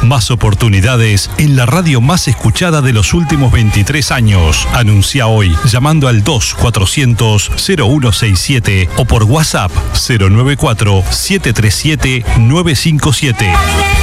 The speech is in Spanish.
Más oportunidades en la radio más escuchada de los últimos 23 años. Anuncia hoy llamando al 2400-0167 o por WhatsApp 094-737-957.